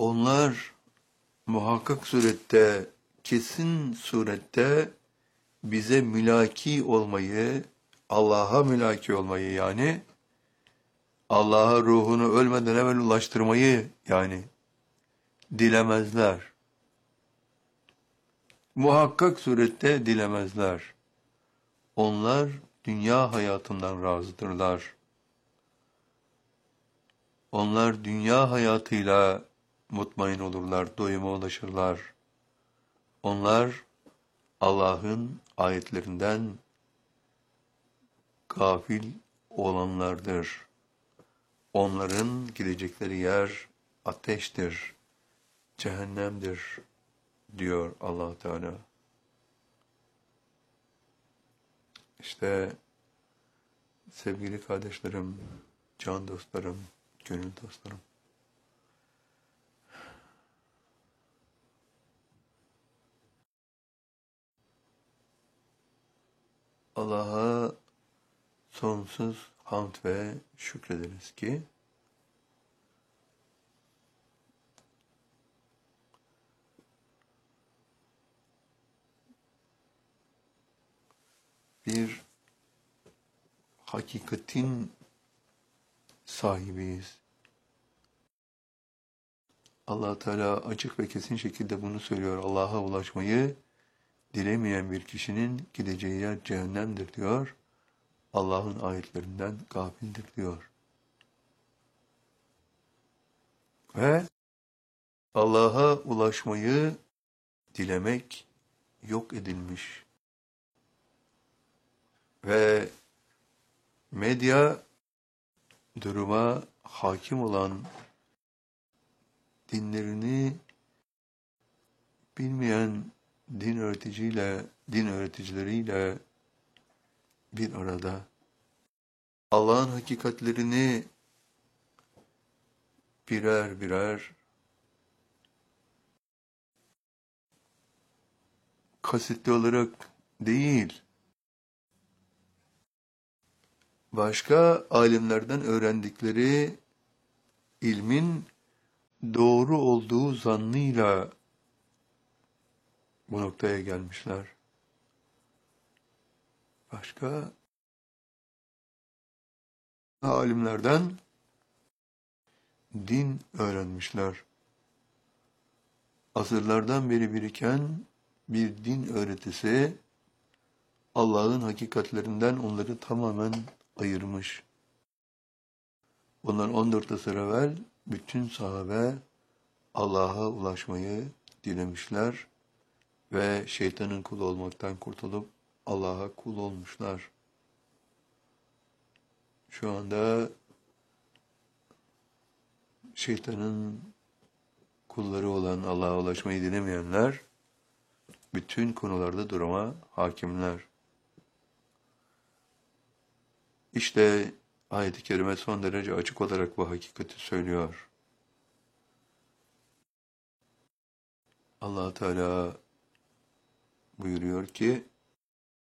Onlar muhakkak surette, kesin surette bize mülaki olmayı, Allah'a mülaki olmayı yani Allah'a ruhunu ölmeden evvel ulaştırmayı yani dilemezler. Muhakkak surette dilemezler. Onlar dünya hayatından razıdırlar. Onlar dünya hayatıyla mutmain olurlar, doyuma ulaşırlar. Onlar Allah'ın ayetlerinden gafil olanlardır. Onların gidecekleri yer ateştir, cehennemdir diyor Allah Teala. İşte sevgili kardeşlerim, can dostlarım, gönül dostlarım. Allah'a sonsuz hamd ve şükrederiz ki bir hakikatin sahibiyiz. Allah Teala açık ve kesin şekilde bunu söylüyor. Allah'a ulaşmayı dilemeyen bir kişinin gideceği yer cehennemdir diyor. Allah'ın ayetlerinden gafildir diyor. Ve Allah'a ulaşmayı dilemek yok edilmiş. Ve medya duruma hakim olan dinlerini bilmeyen din öğreticileriyle bir arada Allah'ın hakikatlerini birer birer kasıtlı olarak değil, başka alimlerden öğrendikleri ilmin doğru olduğu zannıyla bu noktaya gelmişler. Başka alimlerden din öğrenmişler. Asırlardan beri biriken bir din öğretisi Allah'ın hakikatlerinden onları tamamen ayırmış. Bundan 14 asır evvel bütün sahabe Allah'a ulaşmayı dilemişler ve şeytanın kulu olmaktan kurtulup Allah'a kul olmuşlar. Şu anda şeytanın kulları olan Allah'a ulaşmayı dilemeyenler bütün konularda duruma hakimler. İşte ayet-i kerime son derece açık olarak bu hakikati söylüyor. Allah Teala buyuruyor ki